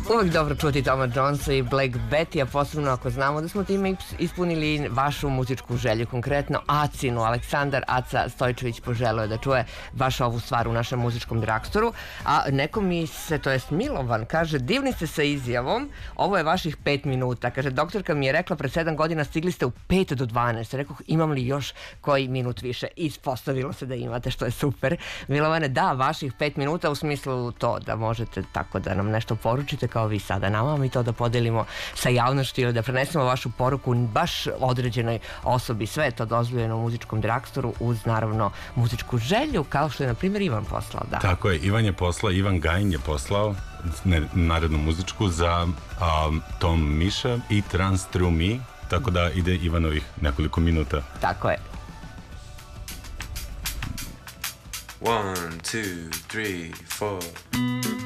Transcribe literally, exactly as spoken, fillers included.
Uvijek dobro čuti Toma Jonesa i Black Betty, a posebno ako znamo da smo time ispunili vašu muzičku želju, konkretno Acinu. Aleksandar Aca Stojčević poželeo je da čuje baš ovu stvar u našem muzičkom drakstoru, a neko mi se, to jest Milovan, kaže, divni ste sa izjavom, ovo je vaših pet minuta. Kaže, doktorka mi je rekla pred sedam godina stigli ste u pet do dvanaest. Rekoh, imam li još koji minut više? Ispostavilo se da imate, što je super. Milovane, da, vaših pet minuta u smislu to da možete tako da nam nešto poručite kao vi sada nama, mi to da podelimo sa javnošću ili da prenesemo vašu poruku baš određenoj osobi. Sve je to dozvoljeno u muzičkom drakstoru uz naravno muzičku želju, kao što je na primjer Ivan poslao. Da. Tako je, Ivan je poslao, Ivan Gajin je poslao narednu muzičku za um, Tom Miša i Trans Through Me, tako da ide Ivanovih nekoliko minuta. Tako je. One, two, three, four.